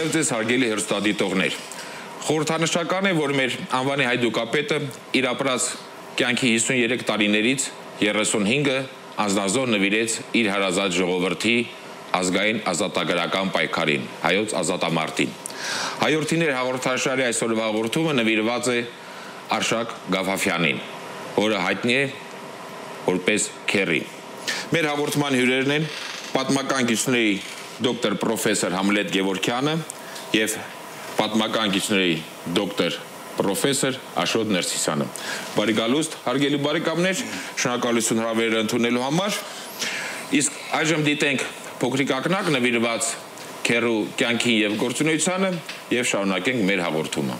Բարև ձեզ հարգելի հեռուստադիտողներ։ Խորհրդանշական է, որ մեր անվանի հայդուկապետը իր ապրած կյանքի 53 տարիներից 35-ը անձնազոհ նվիրեց իր հարազատ ժողովրդի ազգային ազատագրական պայքարին, հայոց ազատամարտին։ Հայորդիներ հաղորդաշարի այսօրվա հաղորդումը նվիրված է Արշակ Գաֆաֆյանին, որը հայտնի է որպես Քերի։ Մեր հաղորդման հյուրերն են պատմական գիտնների դոկտոր պրոֆեսոր Համլետ Գևորգյանը եւ պատմական գիտնների դոկտոր պրոֆեսոր Աշոտ Ներսիսյանը։ Բարի գալուստ, հարգելի բարեկամներ, շնորհակալություն հրավերն ընդունելու համար։ Իսկ այժմ դիտենք փոքրիկ ակնակ նվիրված Քերու կյանքին եւ գործունեությանը եւ շարունակենք մեր հաղորդումը։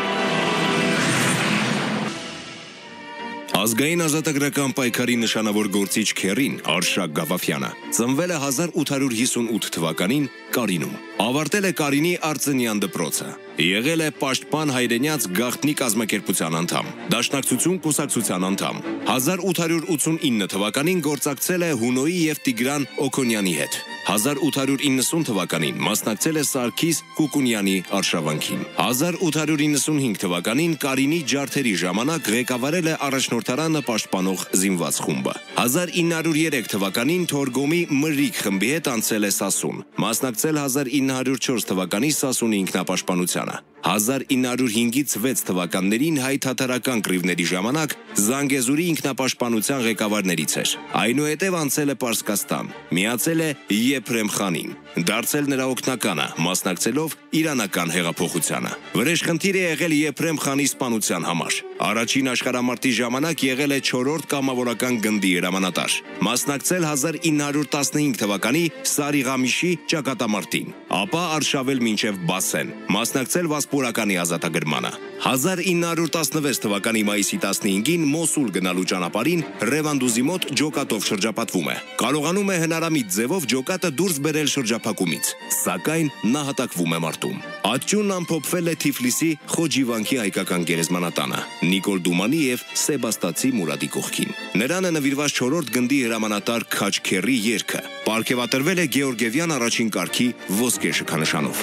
Ազգային ազատագրական պայքարի նշանավոր գործիչ Քերին Արշակ Գաֆաֆյանը ծնվել է 1858 թվականին Կարինում։ Ավարտել է Կարինի Արցենյան դպրոցը։ Եղել է պաշտպան հայրենյաց գաղտնի կազմակերպության անդամ, Դաշնակցություն կուսակցության անդամ։ 1889 թվականին գործակցել է Հունոյի եւ Տիգրան Օքոնյանի հետ։ 1890 թվականին մասնակցել է Սարգիս Կուկունյանի արշավանքին։ 1895 թվականին Կարինի ջարդերի ժամանակ ղեկավարել է առաջնորդարանը պաշտպանող զինված խումբը։ 1903 թվականին Թորգոմի Մրրիկ խմբի հետ անցել է Սասուն։ Մասնակցել 1904 թվականի Սասունի ինքնապաշտպանությանը։ 1905-ից 6 թվականներին հայ-թաթարական կռիվների ժամանակ Զանգեզուրի ինքնապաշտպանության ղեկավարներից էր։ Այնուհետև անցել է Պարսկաստան, միացել է Եփրեմ խանին, դարձել նրա օգնականը, մասնակցելով իրանական հեղափոխությանը։ Վրեժխնդիր է եղել Եփրեմ խանի սպանության համար։ Առաջին աշխարհամարտի ժամանակ եղել է 4-րդ կամավորական գնդի հրամանատար։ Մասնակցել 1915 թվականի Սարիղամիշի ճակատամարտին, ապա արշավել մինչև Բասեն, մասնակցել Վասպուրականի ազատագրմանը։ 1916 թվականի մայիսի 15-ին Մոսուլ գնալու ճանապարհին Ռևանդուզի մոտ ջոկատով շրջապատվում է։ Կարողանում է հնարամիտ ձևով ջոկատը դուրս բերել շրջափակումից, սակայն նահատակվում է մարտում։ Աճյունն ամփոփվել է Թիֆլիսի Խոջիվանքի հայկական գերեզմանատանը, Նիկոլ Դումանի եւ Սեբաստացի Մուրադի կողքին։ Նրան է նվիրված 4-րդ գնդի հրամանատար Քաչ Քերի երգը։ Պարգևատրվել է Գեորգիևյան առաջին կարգի ոսկե շքանշանով։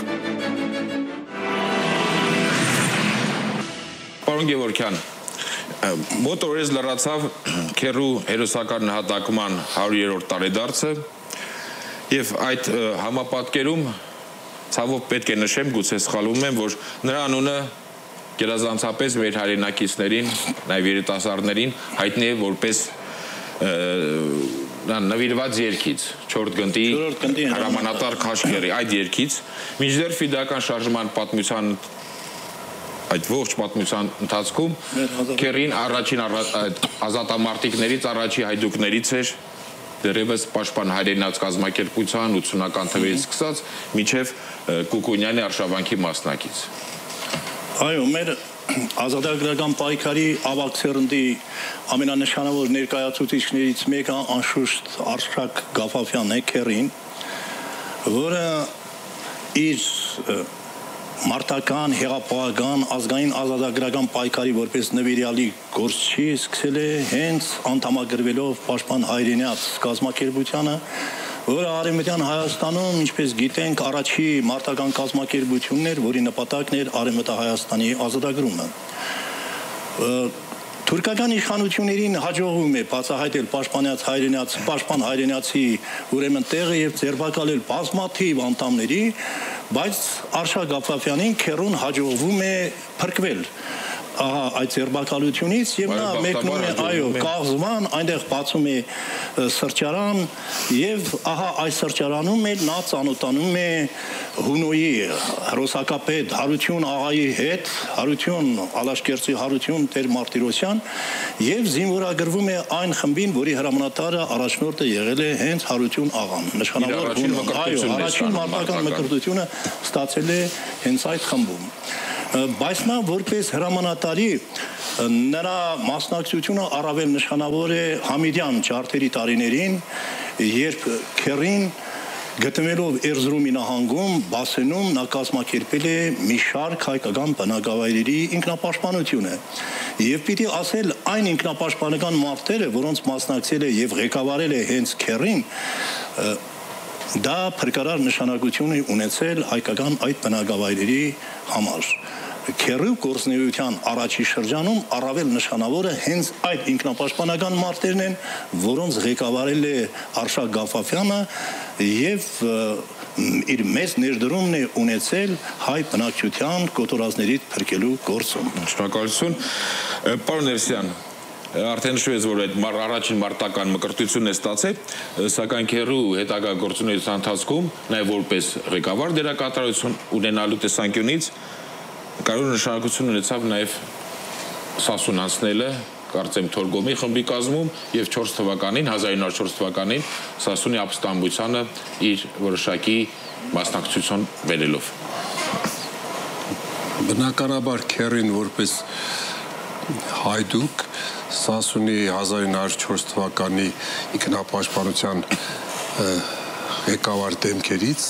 Պարոն Գևորգյան, մոտ օրերս լրացավ Քերու հերոսական նահատակման 100-րդ տարեդարձը եւ այդ համապատկերում ցավով պետք է նշեմ, գուցե սխալվում եմ, որ նրա անունը գերազանցապես մեր հայրենակիցներին, նաեւ երիտասարդներին հայտնի է որպես նվիրված երգից, 4 գնդի հրամանատար Քաչ Քերի, այդ երգից, մինչդեռ ֆիդական շարժման պատմության այդ ողջ պատմության ընթացքում Քերին առաջին ազատամարտիկներից առաջի հայդուկներից էր, դեռևս պաշտպան հայրենաց կազմակերպության 80-ական թվերից սկսած մինչև Կուկունյանի արշավանքի մասնակից։ Այո, մեր ազատագրական պայքարի ավագ սերնդի ամենանշանավոր ներկայացուցիչներից մեկը անշուշտ Արշակ Գաֆաֆյանն է, Քերին, որը իր մարտական, հեղափոխական, ազգային ազատագրական պայքարի որպես նվիրյալի գործչի սկսել է հենց անդամագրվելով պաշտպան հայրենյաց կազմակերպությանը, որը Արևմտյան Հայաստանում, ինչպես գիտենք, առաջի մարտական կազմակերպությունն էր, որի նպատակն էր Արևմտա Հայաստանի ազատագրումը։ Թուրքական իշխանություններին հաջողվում է բացահայտել պաշտպան հայրենյացի ուրեմն տեղը եւ ձերբակալել բազմաթիվ անդամների, բայց Արշակ Գաֆաֆյանին Քերուն հաջողվում է փրկվել այդ ձերբակալությունից եւ նա մեկնում է այո կաղզման, այնտեղ բացում է սրճարան եւ ահա այս սրճարանում էլ նա ծանոթանում է Հունոյի հրոսակապետ Հարություն աղայի հետ, Հարություն Ալաշկերտի Հարություն Տեր Մարտիրոսյան եւ զինվորագրվում է այն խմբին, որի հրամանատարը առաջնորդը եղել է հենց Հարություն աղան։ Նշանավոր առաջին մարտական մկրտությունը ստացել է հենց այդ խմբում։ Բայց նա որպես հրամանատարի նրա մասնակցությունը առավել նշանավոր է Համիդյան ջարդերի տարիներին, երբ Քերին գտնվելով Էրզրումի նահանգում, Բասենում նա կազմակերպել է մի շարք հայկական բնակավայրերի ինքնապաշտպանությունը։ Եվ պիտի ասել այն ինքնապաշտպանական մարտերը, որոնց մասնակցել է եւ ղեկավարել է հենց Քերին, Դա փրկարար նշանակություն է ունեցել հայկական այդ բնակավայրերի համար։ Քերու գործունեության առաջի շրջանում առավել նշանավորը հենց այդ ինքնապաշտպանական մարտերն են, որոնց ղեկավարել է Արշակ Գաֆաֆյանը եւ իր մեծ ներդրումն է ունեցել հայ բնակչության կոտորածներից փրկելու գործում։ Շնորհակալություն։ Պարոն Ներսյան, արդեն նշվեց, որ այդ առաջին մարտական մկրտությունն է ստացել, սակայն Քերու հետագա գործունեության ընթացքում նաև որպես ղեկավար դերակատարություն ունենալու տեսանկյունից կարող նշանակություն ունեցավ նաև Սասուն անցնելը, կարծեմ Թորգոմի խմբի կազմում եւ 1904 թվականին Սասունի ապստամբությանը իր որոշակի մասնակցություն բերելով։ Բնականաբար Քերին որպես հայդուկ Սասունի 1904 թվականի ինքնապաշտպանության ղեկավար դեմքերից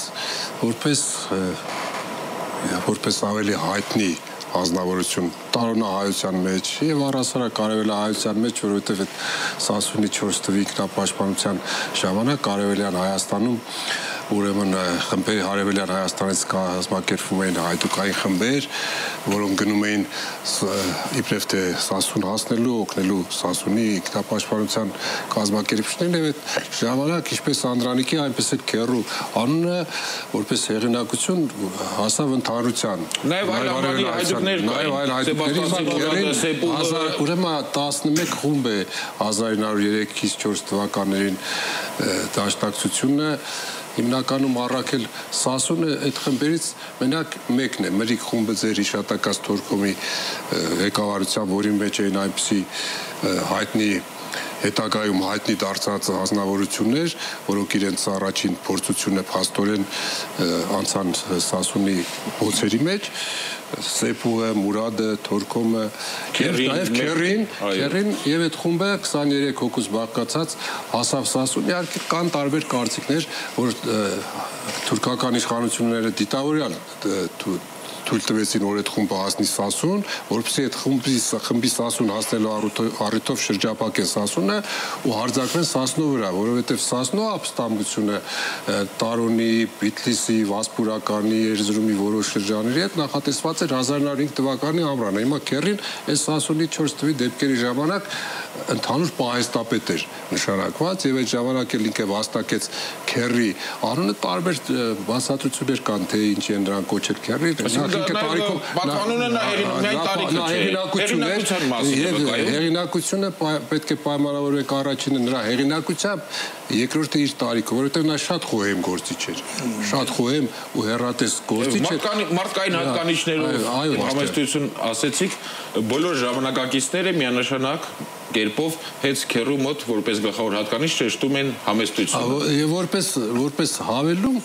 որպես ավելի հայտնի ազնվորություն տարոնահայության մեջ եւ առասարակ արևելահայության մեջ, որովհետեւ այդ Սասունի 4 թվականի ինքնապաշտպանության ժամանակ արևելյան Հայաստանում ուրեմն խմբեր արևելյան Հայաստանից կազմակերպվում էին հայդուկային խմբեր, որոնք գնում էին իբրև թե Սասուն հասնելու, օգնելու Սասունի ինքնապաշտպանության կազմակերպիչներին եւ այդ ժամանակ ինչպես Անդրանիկի, այնպես էլ Քերու անունը որպես հեղինակություն հասավ ընդհանրության։ Նաեւ այլ անվանի հայդուկներ կային, ուրեմն 11 խումբ է 1903-ից 4 թվականներին դաշնակցությունը հիմնականում առաքել Սասունը այդ խմբերից մենակ մեկն է, Մրիկ խումբը ձեր հիշատակած Թորգոմի ղեկավարության, որի մեջ էին այնպիսի հայտնի հետագայում հայտնի դարձած ազնվորություններ, որոնք իրենց առաջին փորձությունը փաստորեն անցան Սասունի փոցերի մեջ, Սեփուը, Մուրադը, Թորգոմը, նաև Քերին եւ այդ խումբը 23 հոգուց բաղկացած հասավ Սասուն։ Իհարկե կան տարբեր կարծիքներ, որ թուրքական իշխանությունները դիտավորյալ թույլ տվեցին, որ այդ խումբը հասնի Սասուն, որպեսզի այդ խմբի Սասուն հասնելու առիթով շրջապակեն Սասունը ու հարձակվեն Սասնու վրա, որովհետև Սասնու ապստամբությունը Տարոնի, Բիթլիսի, Վասպուրականի, Էրզրումի որոշ շրջանների հետ նախատեսված էր 1905 թվականի ամռանը։ Հիմա Քերին այս Սասունի 4 թվականի դեպքերի ժամանակ ընդհանուր պահեստապետ էր նշանակված եւ այդ ժամանակ էլ ինքը վաստակեց Քերի անունը, տարբեր բացատրություններ կան, թե ինչ են նրան կոչել Քերի։ Հեղինակությունը պետք է պայմանավորվենք առաջինը նրա հեղինակությամբ, երկրորդը իր տարիքով, որովհետև նա շատ խոհեմ գործիչ էր, շատ խոհեմ ու հեռատես գործիչ էր։ Մարդկային հատկանիշներով համեստություն ասեցիք, բոլոր ժամանակակիցները միանշանակ կերպով հենց Քերու մոտ որպես գլխավոր հատկանիշ շեշտում են համեստությունը։ Եվ որպես հավելում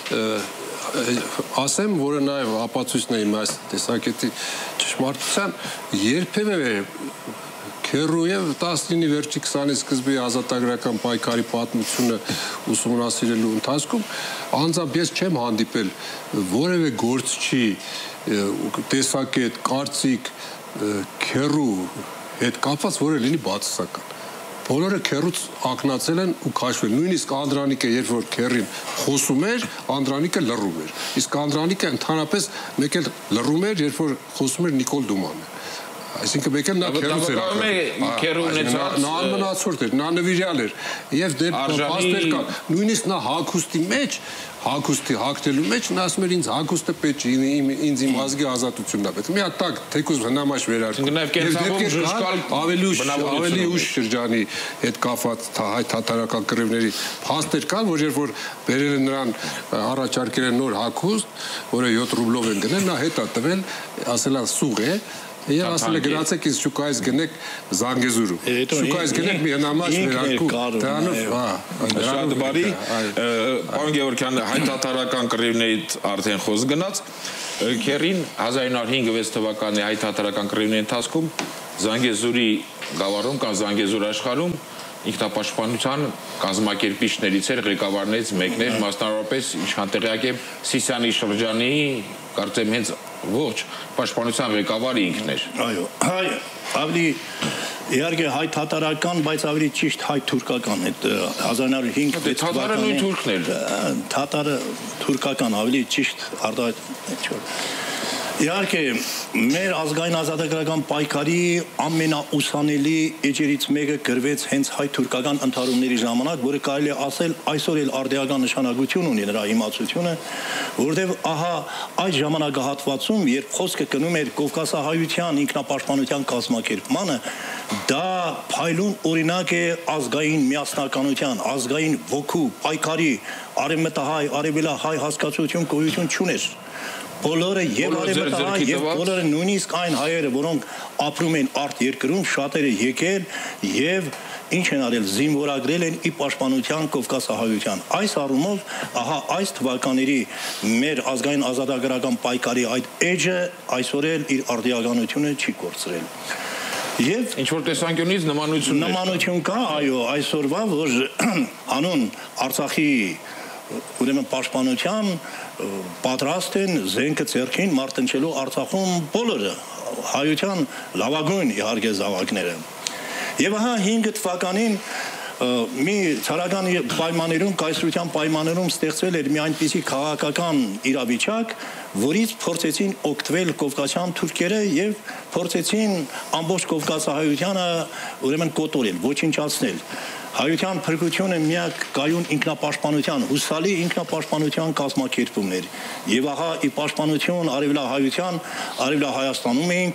ասեմ, որը նաև ապացույցն է իմ այս տեսակետի ճշմարտության, երբևէ Քերու եւ 19-ի վերջի 20-ի սկզբի ազատագրական պայքարի պատմությունը ուսումնասիրելու ընթացքում անձամբ ես չեմ հանդիպել որևէ գործչի տեսակետ, կարծիք Քերու հետ կապված, որը լինի բացասական։ Բոլորը Քերուց ակնացել են ու քաշվել։ Նույնիսկ Անդրանիկը, երբ որ Քերին խոսում էր, Անդրանիկը լռում էր։ Իսկ Անդրանիկը ընդհանրապես մեկ էլ լռում էր, երբ որ խոսում էր Նիկոլ Դումանը։ Այսինքն մեկ էլ նա Քերուց էր նա անմնացորդ էր, նա նվիրյալ էր եւ դեր փաստեր կան, նույնիսկ նա հագուստի մեջ հագուստի հագնելու մեջ նա ասում էր ինձ հագուստը պետք է ինձ իմ ազգի ազատությունն է պետք մի հատ տակ թեկուզ հնամաշ վերարկում ավելի ուշ շրջանի հետ կապված հայ թաթարական կռիվների փաստեր կան, որ երբ որ բերել են նրան առաջարկել են նոր հագուստ, որը 7 ռուբլով են գնել, նա հետ է տվել, ասել է սուղ է Եվ ասել է գնացեք ինձ շուկայից գնեք Զանգեզուրում, շուկայից գնեք մի հնամաշ վերարկու, դրանով, շատ բարի, պարոն Գևորգյան, հայ թաթարական կռիվներից արդեն խոսք գնաց, Քերին 1905-6 թվականի հայ թաթարական կռիվների ընթացքում Զանգեզուրի գավառում կամ Զանգեզուր աշխարհում ինքնապաշտպանության կազմակերպիչներից էր, ղեկավարներից մեկն էր, մասնավորապես իշխանտեղյակ է Սիսիանի շրջանի, կարծեմ հենց ողջ պաշտպանության ղեկավարը ինքն էր։ Այո, ավելի իհարկե հայ թաթարական, բայց ավելի ճիշտ հայ թուրքական այդ 1905 թաթարը նույն թուրքն էր։ Թաթարը թուրքական, ավելի ճիշտ արտահայտ։ Իհարկե, մեր ազգային ազատագրական պայքարի ամենաուսանելի էջերից մեկը գրվեց հենց հայ-թուրքական ընդհարումների ժամանակ, որը կարելի է ասել այսօր էլ արդիական նշանակություն ունի նրա իմացությունը, որտեղ ահա այդ ժամանակահատվածում, երբ խոսքը գնում էր կովկասահայության ինքնապաշտպանության կազմակերպմանը, դա փայլուն օրինակ է ազգային միասնականության, ազգային ոգու, պայքարի, արևմտահայ, արևելահայ հասկացություն գոյություն չուներ։ Բոլորը եւ արևմտահայ եւ բոլորը նույնիսկ այն հայերը, որոնք ապրում են արտերկրում, շատերը եկել եւ ինչ են արել, զինվորագրել են ի պաշտպանության կովկասահայության։ Այս առումով, ահա այս թվականների մեր ազգային ազատագրական պայքարի այդ էջը այսօր էլ իր արդիականությունը չի կորցրել։ Եվ ինչ որ տեսանկյունից նմանություն կա, այո, այսօրվա, որ անուն Արցախի ուրեմն պաշտպանության պատրաստ են զենքը ձեռքին մարտնչելու Արցախում բոլորը, հայության լավագույն իհարկե զավակները։ Եվ ահա 5 թվականին մի ցարական պայմաններում, կայսրության պայմաններում ստեղծվել էր մի այնպիսի քաղաքական իրավիճակ, որից փորձեցին օգտվել կովկասյան թուրքերը եւ փորձեցին ամբողջ կովկասահայությանը ուրեմն կոտորել, ոչնչացնել։ Հայության փրկությունը միակ կայուն ինքնապաշտպանության, հուսալի ինքնապաշտպանության կազմակերպումներ։ Եվ ահա ի պաշտպանություն արևելահայության, արևելահայաստանում էին,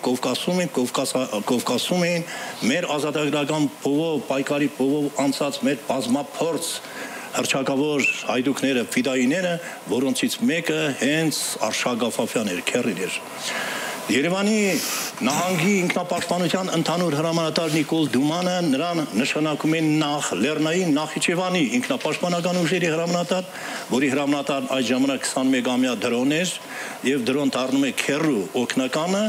Կովկասում էին մեր ազատագրական փողով, պայքարի փողով անցած մեր բազմափորձ հռչակավոր հայդուկները, ֆիդայիները, որոնցից մեկը հենց Արշակ Գաֆաֆյանն էր, քեռին էր։ Երևանի նահանգի ինքնապաշտպանության ընդհանուր հրամանատար Նիկոլ Դումանը նրան նշանակում են նախ Լեռնային Նախիջևանի ինքնապաշտպանական ուժերի հրամանատար, որի հրամանատար այդ ժամանակ 21-ամյա դրոն էր եւ դրոն դառնում է քեռու օգնականը,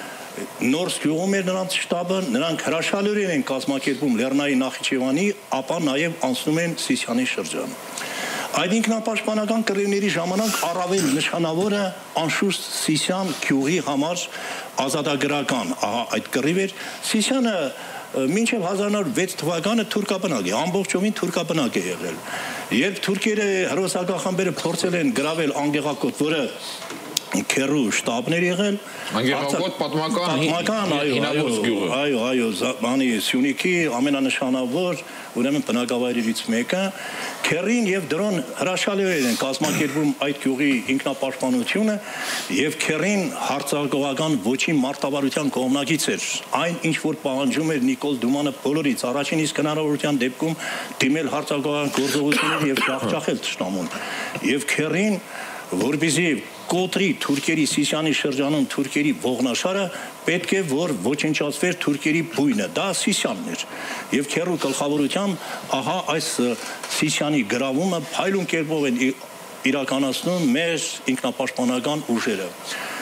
նոր գյուղում էր նրանց շտաբը, նրանք հրաշալիորեն են կազմակերպում Լեռնային Նախիջևանի, ապա նաեւ անցնում են Սիսիանի շրջան։ Այդ ինքնապաշտպանական կռիվների ժամանակ առավել նշանավորը անշուշտ Սիսիան գյուղի համար ազատագրական, ահա այդ կռիվ էր։ Սիսիանը մինչև 1906 թվականը թուրքաբնակ է, ամբողջովին թուրքաբնակ է եղել։ Երբ թուրքերը հրոսակախմբերը փորձել են գրավել Անգեղակոտ, որը քեռու շտաբներ եղել, Անգեղակոտ պատմական հինավուրց գյուղը։ Այո, բանի Սյունիքի ամենանշանավոր ուրեմն բնակավայրերից մեկը, քեռին եւ դրոն հրաշալիորեն են կազմակերպում այդ գյուղի ինքնապաշտպանությունը եւ քեռին հարձակողական ոչի մարտավարության կողմնակից էր։ Այն ինչ որ պահանջում էր Նիկոլ Դումանը բոլորից, առաջին իսկ հնարավորության դեպքում դիմել հարձակողական գործողություններ եւ ջախջախել ճշտամուն։ Եվ քեռին որպեսզի կոտրի թուրքերի Սիսիանի շրջանում թուրքերի ողնաշարը, պետք է որ ոչնչացվեր թուրքերի բույնը, դա Սիսիանն էր։ Եվ քեռու գլխավորությամբ ահա այս Սիսիանի գրավումը փայլուն կերպով են իրականացնում մեր ինքնապաշտպանական ուժերը։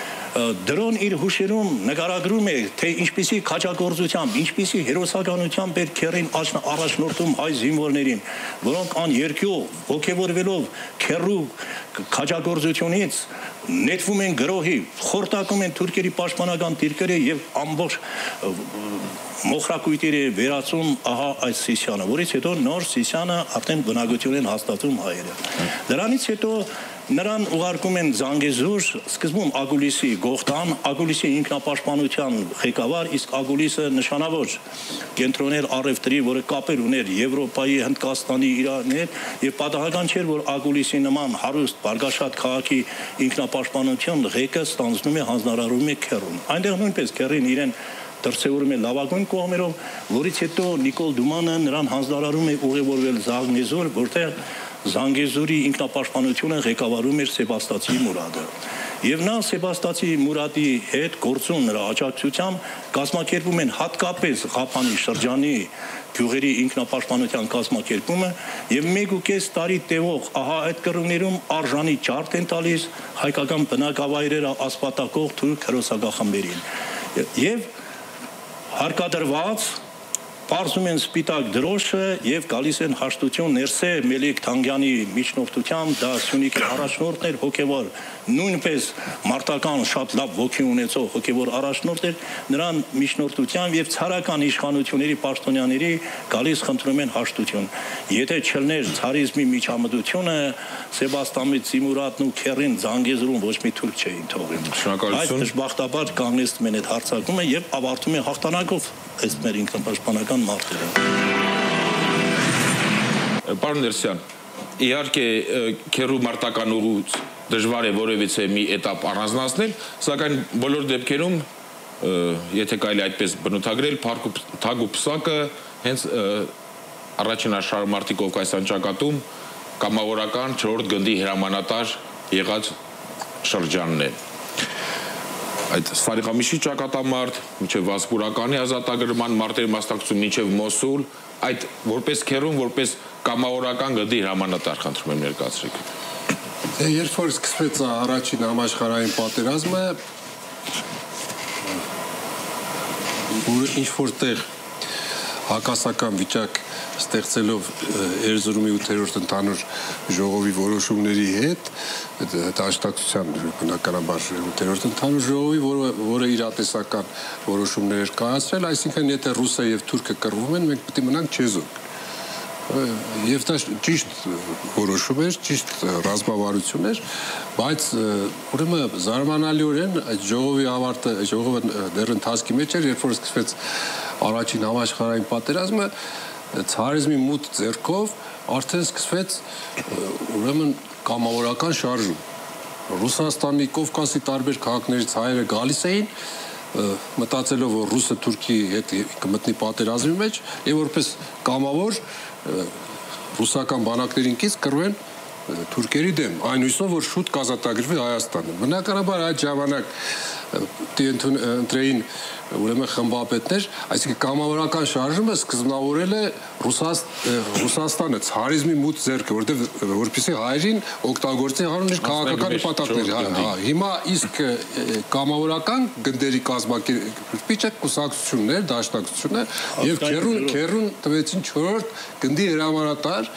Դրոն իր հուշերում նկարագրում է, թե ինչպիսի քաջագործությամբ, ինչպիսի հերոսականությամբ էր քեռին առաջնորդում հայ զինվորներին, որոնք աներկյո ոգևորվելով քեռու քաջագործությունից նետվում են գրոհի, խորտակում են թուրքերի պաշտպանական դիրքերը եւ ամբողջ մոխրակույտերը վերածում ահա այս Սիսիանը, որից հետո նոր Սիսիանը արդեն բնակություն են հաստատում հայերը։ Դրանից հետո նրան ուղարկում են Զանգեզուր, սկզբում Ագուլիսի Գողտան, Ագուլիսի ինքնապաշտպանության ղեկավար, իսկ Ագուլիսը նշանավոր կենտրոներ առևտրի, որը կապեր ուներ Եվրոպայի, Հնդկաստանի, Իրանի հետ, եւ պատահական չէր, որ Ագուլիսի նման հարուստ բարգաշատ քաղաքի ինքնապաշտպանության ղեկը ստանձնում է հանձնարարում է քեռուն։ Այնտեղ նույնպես քեռին իրեն դրսևորում է լավագույն կողմերով, որից հետո Նիկոլ Դումանը նրան հանձնարարում է ուղևորվել Զանգեզուր, որտեղ Զանգեզուրի ինքնապաշտպանությունը ղեկավարում էր Սեբաստացի Մուրադը։ Եվ նա Սեբաստացի Մուրադի հետ գործում նրա աջակցությամբ կազմակերպում են հատկապես Ղափանի շրջանի գյուղերի ինքնապաշտպանության կազմակերպումը եւ 1.5 տարի տևող ահա այդ կռիվներում արժանի ջարդ են տալիս հայկական բնակավայրերը ասպատակող թուրք հրոսակախմբերին։ Եվ հարկադրված Պարզում են սպիտակ դրոշը եւ գալիս են հաշտություն Ներսե Մելիք Թանգյանի միջնորդությամբ, դա Սյունիքի առաջնորդն էր, հոգեվոր, նույնպես մարտական շատ լավ ոգի ունեցող հոգեվոր առաջնորդ էր, նրան միջնորդությամբ եւ ցարական իշխանությունների պաշտոնյաների գալիս խնդրում են հաշտություն։ Եթե չլներ ցարիզմի միջամտությունը, Սեբաստիան Ծիմուրատն ու Քերին Զանգեզուրում ոչ մի թուրք չէին թողին։ Այս դժբախտաբար կանգնեցնում են այդ հարձակումը եւ ավարտում են հաղթանակով այս մեր ինքնապաշտպանական մարտերը։ Պարոն Ներսյան, իհարկե քերու մարտական ուղուց դժվար է որևիցե մի էտապ առանձնացնել, սակայն բոլոր դեպքերում, եթե կարելի այդպես բնութագրել, թագ ու պսակը հենց առաջին աշխարհամարտի Կովկասյան ճակատում կամավորական 4-րդ գնդի հրամանատար եղած շրջանն է։ Այդ Սարիղամիշի ճակատամարտ, մինչև Վասպուրականի ազատագրման մարտերի մասնակցություն, մինչև Մոսուլ, այդ որպես քերուն, որպես կամավորական գնդի հրամանատար խնդրում եմ ներկայացրեք։ Երբ որ սկսվեց առաջին համաշխարհային պատերազմը, ինչ որտեղ հակասական վիճակ ստեղծելով Էրզրումի 8-րդ ընդհանուր ժողովի որոշումների հետ, դաշնակցության բնականաբար 8-րդ ընդհանուր ժողովի, որը իրատեսական որոշումներ էր կայացրել, այսինքն եթե ռուսը եւ թուրքը կռվում են, մենք պետք է մնանք չեզոք։ Եվ դա ճիշտ որոշում էր, ճիշտ ռազմավարություն էր, բայց ուրեմն զարմանալիորեն այդ ժողովի ավարտը, ժողովը դեռ ընթացքի մեջ էր, երբ որ սկսվեց առաջին համաշխարհային պատերազմը, ցարիզմի մութ ձեռքով արդեն սկսվեց ուրեմն կամավորական շարժում։ Ռուսաստանի, Կովկասի տարբեր քաղաքներից հայերը գալիս էին, մտածելով որ ռուսը Թուրքի հետ կմտնի պատերազմի մեջ եւ որպես կամավոր ռուսական բանակներին կից կռվեն թուրքերի դեմ, այն հույսով որ շուտ կազատագրվի Հայաստանը։ Բնականաբար այդ ժամանակ ընտրեին ուրեմն խմբապետներ, այսինքն կամավորական շարժումը սկզբնավորել է Ռուսաստանը, ցարիզմի մութ ձեռքը, որպեսզի հայերին օգտագործի հանուն քաղաքական նպատակներ։ Հիմա իսկ կամավորական գնդերի կազմակերպիչը կուսակցություններ, դաշնակցությունը եւ քերուն տվեցին 4-րդ գնդի հրամանատար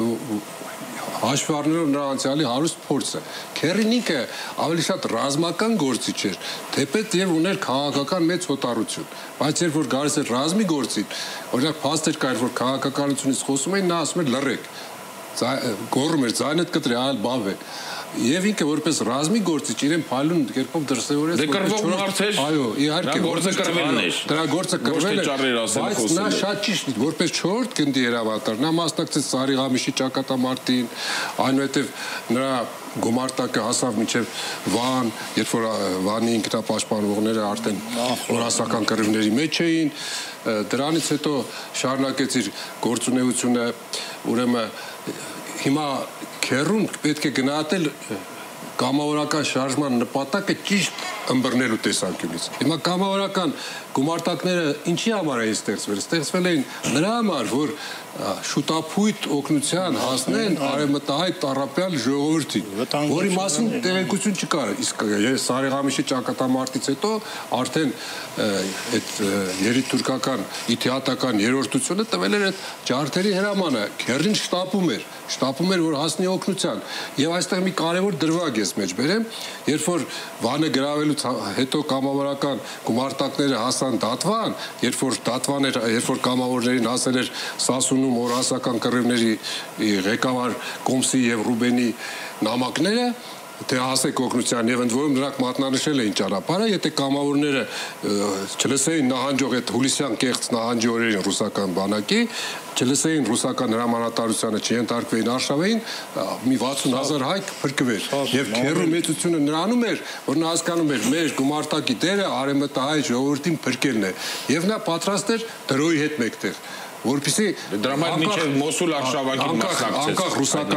հաշվի առնելով նրա անցյալի հարուստ փորձը։ Քերին ինքը ավելի շատ ռազմական գործիչ էր, թեպետ եւ ուներ քաղաքական մեծ հոտառություն։ Բայց երբ որ գալիս էր ռազմի գործին, օրինակ փաստեր կար, որ քաղաքականությունից խոսում էին, նա ասում էր լռեք։ Գոռում էր ձայնդ կտրի, այլ բավ է։ Եվ ինքը որպես ռազմի գործիչ իրեն փայլուն կերպով դրսևորեց կռվող մարդեր։ Այո, իհարկե գործը կռվելն էր։ Դրա գործը կռվել է, բայց նա շատ ճիշտ էր, որպես 4-րդ գնդի հրամանատար, նա մասնակցեց Սարիղամիշի ճակատամարտին, այնուհետև նրա գումարտակը հասավ մինչև Վան, երբ որ Վանի ինքնապաշտպանողները արդեն ռասական կռիվների մեջ էին, դրանից հետո շարունակեց իր գործունեությունը, ուրեմն հիմա քերուն պետք է գնահատել կամավորական շարժման նպատակը ճիշտ ըմբռնելու տեսանկյունից։ Հիմա կամավորական գումարտակները ինչի համար էին ստեղծվել։ Ստեղծվել էին նրա համար, որ շուտափույթ օգնության հասնեն արևմտահայ տառապյալ ժողովրդին, որի մասին տեղեկություն չկար։ Իսկ Սարիղամիշի ճակատամարտից հետո արդեն այդ երիտուրկական իթիհատական երրորդությունը տվել էր այդ ջարդերի հրամանը, քերին շտապում էր, որ հասնի օգնության։ Եվ այստեղ մի կարևոր դրվագ ես մեջ բերեմ, երբ որ Վանը գրավելուց հետո կամավորական գումարտակները հասան Դատվան, երբ որ կամավորներին հասել էր Սասունում օրասական կռիվների ղեկավար Կոմսի եւ Ռուբենի նամակները, թե հասեք օգնության եւ ընդ որում նրանք մատնանշել էին ճանապարհը, եթե կամավորները չլսեին նահանջող այդ հուլիսյան կեղծ նահանջի օրերին ռուսական բանակի, չլսեին ռուսական հրամանատարությանը, չենթարկվեին արշավային, մի 60,000 հայ փրկվեր։ Եվ քերու մեծությունը նրանում էր, որ նա հասկանում էր մեր գումարտակի դերը արևմտահայ ժողովրդին փրկելն է, եւ նա պատրաստ էր դրոյի հետ մեկտեղ որպեսզի դրամայր միջև Մոսուլ արշավանքի մասնակցեց անկախ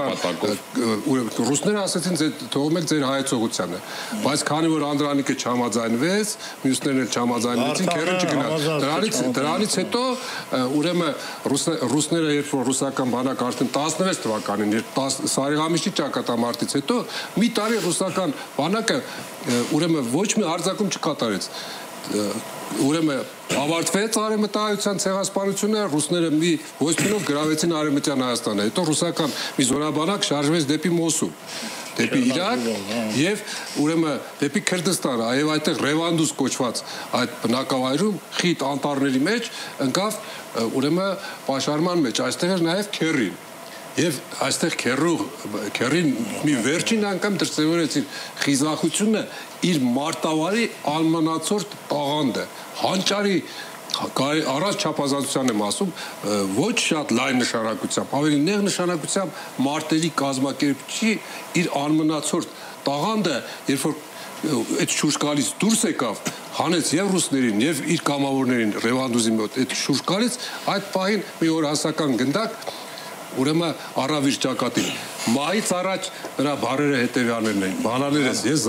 ռուսները ասեցին թողում եք ձեր հայեցողությանը, բայց քանի որ Անդրանիկը չհամաձայնվեց, մյուսներն էլ չհամաձայնվեցին, քերին չգնաց։ Դրանից հետո ուրեմն ռուսները երբ որ ռուսական բանակ արդեն 16 թվականին, երբ Սարիղամիշի ճակատամարտից հետո մի տարի ռուսական բանակը ուրեմն ոչ մի արձակում չկատարեց։ ուրեմն ավարտվեց արևմտահայության ցեղասպանությունը, ռուսները մի ոչինով գրավեցին արևմտյան Հայաստանը, հետո ռուսական մի զորաբանակ շարժվեց դեպի Մոսուլ, դեպի Իրաք եւ ուրեմն դեպի Քրդստան, այո այդտեղ Ռևանդուս կոչված այդ բնակավայրում խիտ անտառների մեջ ընկավ ուրեմն պաշարման մեջ, այստեղ էր նաեւ Քերին Եվ այստեղ քերին մի վերջին անգամ դրսևորեցին խիզախությունը իր մարտավարի անմնացորդ տաղանդը, հանճարի առանց չափազանցության եմ ասում, ոչ շատ լայն նշանակությամբ, ավելի նեղ նշանակությամբ մարտերի կազմակերպչի իր անմնացորդ տաղանդը, երբ որ այդ շուրջ գալիս դուրս եկավ, հանեց եւ ռուսներին եւ իր կամավորներին Ռևանդուզի մոտ, այդ շուրջ գալիս այդ պահին մի օր հասական գնդակ ուրեմն առավիր ճակատին մայից առաջ նրա բարերը հետևյալներն էին բանաներս ես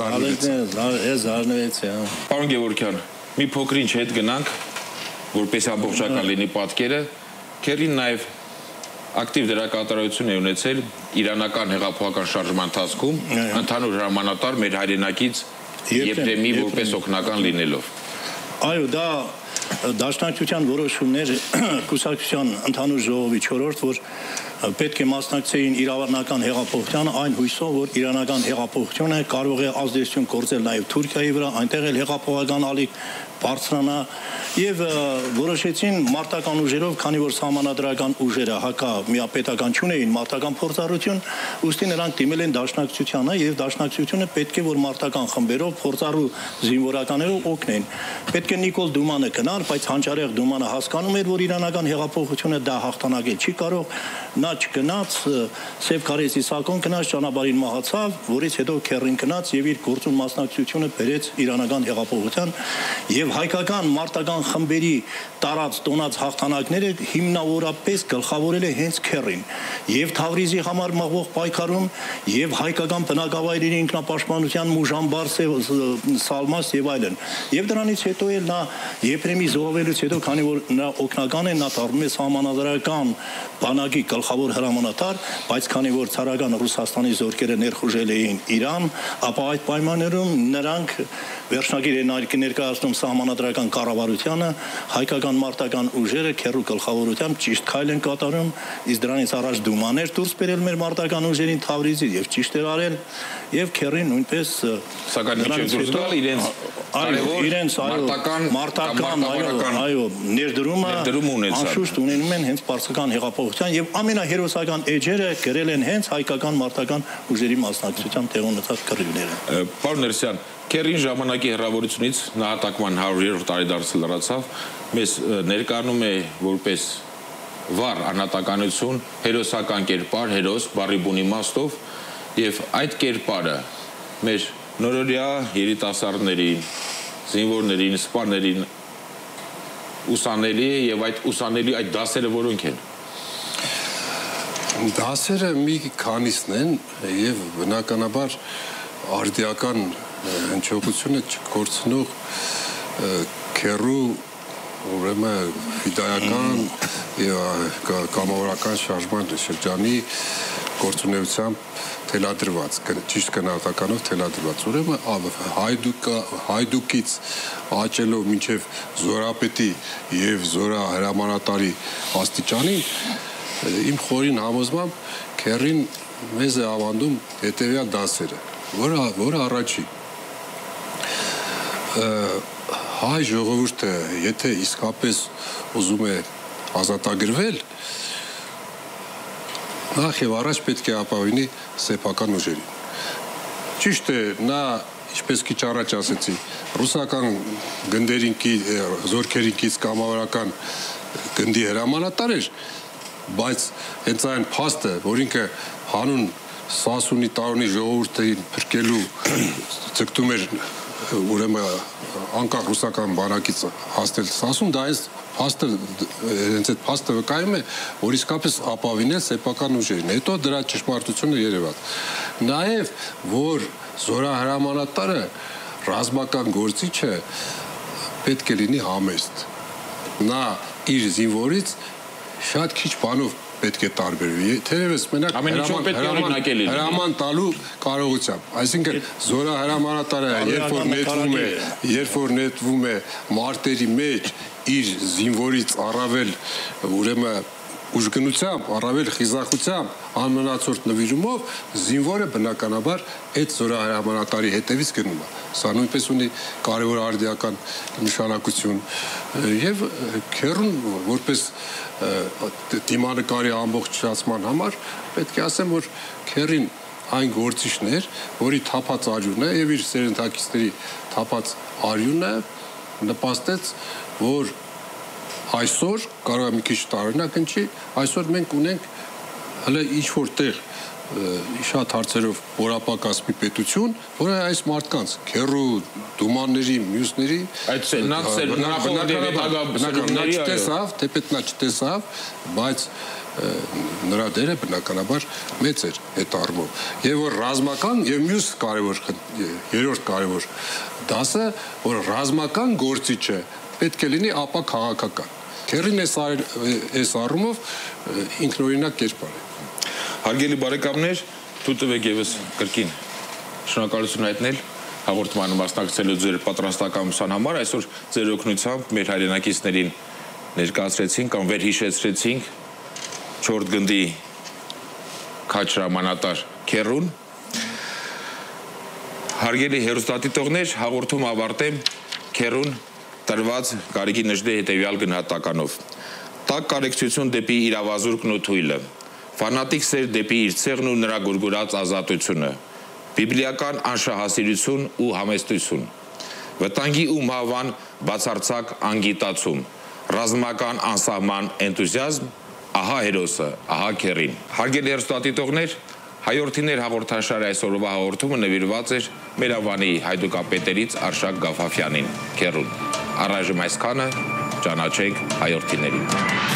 զարնվեցի Պարոն Գևորգյան մի փոքր ինչ հետ գնանք որպես ամբողջական լինի պատկերը քերին նաև ակտիվ դերակատարություն է ունեցել իրանական հեղափոխական շարժման ընթացքում ընդհանուր հրամանատար մեր հայրենակից Եփրեմի որպես օգնական լինելով այո դա Դաշնակցության որոշումներ կուսակցության ընդհանուր ժողովի 4-րդ, որ պետք է մասնակցեին իրանական հեղափոխությանը այն հույսով, որ իրանական հեղափոխությունը կարող է ազդեցություն գործել նաև Թուրքիայի վրա, այնտեղ էլ հեղափոխական ալիք բարձրանա եւ որոշեցին մարտական ուժերով, քանի որ սահմանադրական ուժերը հակա միապետական չունեին մարտական փորձառություն, ուստի նրանք դիմել են Դաշնակցությանը եւ Դաշնակցությունը պետք է որ մարտական խմբերով փորձառու զինվորականներով օգնեն։ Պետք է Նիկոլ Դումանը գնար, բայց Հանճարեղ Դումանը հասկանում էր, որ իրանական հեղափոխությունը դա հաղթանակել չի կարող, նա չգնաց, Սև Քարեզի Սակոն գնաց, ճանապարհին մահացավ, որից հետո Քերին գնաց եւ իր գործուն մասնակցությունը բերեց իրանական հեղափոխության եւ հայկական մարտական խմբերի տարած տոնած հաղթանակները հիմնավորապես գլխավորել է հենց Քերին եւ Թավրիզի համար մղվող պայքարում եւ հայկական բնակավայրերի ինքնապաշտպանության Մուժամբար Սալմաս եւ այլն եւ դրանից հետո էլ նա Եփրեմի զոհվելուց հետո քանի որ նա օգնական է նա դառնում է սահմանադրական բանակի գլխավոր հրամանատար բայց քանի որ ցարական Ռուսաստանի զորքերը ներխուժել էին Իրան ապա այդ պայմաններում նրանք վերջնագիր են ներկայացնում սահմանադրական կառավարությանը հայկական մարտական ուժերը քերու գլխավորությամբ ճիշտ քայլ են կատարում իսկ դրանից առաջ դումաներ դուրս բերել մեր մարտական ուժերին Թավրիզի եւ ճիշտ էր արել եւ քերին նույնպես սակայն միջև դուրս գալ իրենց մարտական այո ներդրումը անշուշտ ունենում են հենց պարսկական հեղափոխության եւ ամենահերոսական էջերը գրել են հենց հայկական մարտական ուժերի մասնակցությամբ տեղ ունեցած կռիվները Պարոն Ներսյան Քերին ժամանակի հեռավորությունից նահատակման 100-րդ տարեդարձը լրացավ, մեզ ներկայանում է որպես վառ անհատականություն, հերոսական կերպար, հերոս, բառի բուն իմաստով, եւ այդ կերպարը մեր նորորյա երիտասարդներին, զինվորներին, սպաներին ուսանելի է եւ այդ ուսանելի այդ դասերը որոնք են։ Դասերը մի քանիսն են եւ բնականաբար արդիական հնչողությունը չկորցնող քերու ուրեմն ֆիդայական եւ կամավորական շարժման շրջանի գործունեությամբ թելադրված, ճիշտ գնահատականով թելադրված, ուրեմն հայդուկից աճելով մինչև զորապետի եւ զորահրամանատարի աստիճանին իմ խորին համոզմամբ քերին մեզ է ավանդում հետեւյալ դասերը, որը առաջի հայ ժողովուրդը եթե իսկապես ուզում է ազատագրվել նախ եւ առաջ պետք է ապավինի սեփական ուժերին ճիշտ է նա ինչպես քիչ առաջ ասեցի ռուսական գնդերին զորքերին կից կամավորական գնդի հրամանատար էր բայց հենց այն փաստը որ ինքը հանուն Սասունի տարոնի ժողովրդին փրկելու ցկտում էր ուրեմն անկախ ռուսական բանակից հասնել Սասուն դա այս փաստը հենց այդ փաստը վկայում է որ իսկապես ապավինել սեփական ուժերին հետո դրա ճշմարտությունը երևաց նաև որ զորահրամանատարը ռազմական գործիչը պետք է լինի համեստ նա իր զինվորից շատ քիչ բանով պետք է տարբերվի։ Թերևս մենակ հրաման տալու կարողությամբ, այսինքն զորահրամանատարը երբ որ նետվում է մարտերի մեջ իր զինվորից առավել ուրեմն ուժգնությամբ, առավել խիզախությամբ, անմնացորդ նվիրումով զինվորը բնականաբար այդ զորահրամանատարի հետևից գնում է։ Սա նույնպես ունի կարևոր արդիական նշանակություն եւ քերուն որպես դիմանկարի ամբողջացման համար պետք է ասեմ, որ քերին այն գործիչներ, որի թափած արյունը եւ իր սերնդակիցների թափած արյունը նպաստեց, որ այսօր կարող է մի քիչ տարօրինակ ընչի, այսօր մենք ունենք հələ ինչ-որ տեղ շատ հարցերով որապակասմի պետություն, որը այս մարդկանց քերու դումանների, մյուսների նա չտեսավ, բայց նրա դերը բնականաբար մեծ էր այդ առումով։ Եվ որ ռազմական եւ մյուս կարևոր երրորդ կարևոր դասը, որ ռազմական գործիչը պետք է լինի ապա քաղաքական։ Քերին այս առումով ինքնօրինակ կերպար է։ Հարգելի բարեկամներ, թույլ տվեք եւս կրկին շնորհակալություն հայտնել հաղորդմանը մասնակցելու ձեր պատրաստակամության համար։ Այսօր ձեր օգնությամբ մեր հայրենակիցներին ներկայացրեցինք կամ վերհիշեցրեցինք 4 գնդի քաչ հրամանատար քերուն։ Հարգելի հեռուստադիտողներ, հաղորդում ավարտեմ քերուն տրված Գարիկի Նժդեհի հետևյալ գնահատականով։ Տակ կարեկցություն դեպի իրավազուրկն ու թույլը, ֆանատիկ սեր դեպի իր ցեղն ու նրա գուրգուրած ազատությունը, բիբլիական անշահասիրություն ու համեստություն, վտանգի ու մահվան բացարձակ անգիտացում, ռազմական անսահման էնտուզիազմ, ահա հերոսը, ահա քերին։ Հարգելի հեռուստադիտողներ, Հայորդիներ հաղորդաշարի այսօրվա հաղորդումը նվիրված էր մեր Ավանի հայդուկապետերից Արշակ Գաֆաֆյանին, քերուն։ Առայժմ այսքանը, ճանաչենք հայորդիներին։